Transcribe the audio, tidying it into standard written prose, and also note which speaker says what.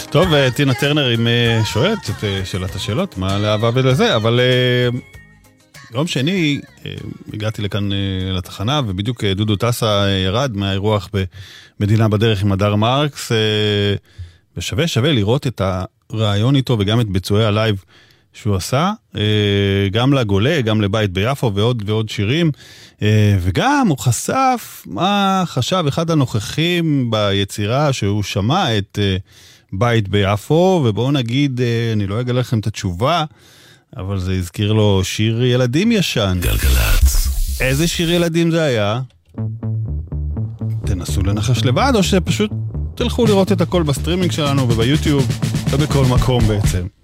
Speaker 1: טוב, טינה טרנר עם שואלת את שאלת השאלות, מה לאהבה ולזה, אבל יום שני הגעתי לכאן לתחנה, ובדיוק דודו טסה ירד מהאירוח במדינה בדרך עם הדר מרקס, ושווה לראות את הרעיון איתו וגם את ביצועי הלייב שהוא עשה, גם לגולה, גם לבית ביפו ועוד שירים, וגם הוא חשף מה חשב אחד הנוכחים ביצירה שהוא שמע את בית ביפו, ובואו נגיד, אני לא אגלה לכם את התשובה, אבל זה הזכיר לו שיר ילדים ישן.
Speaker 2: גלגלץ.
Speaker 1: איזה שיר ילדים זה היה? תנסו לנחש לבד, או שפשוט תלכו לראות את הכל בסטרימינג שלנו וביוטיוב ובכל מקום בעצם.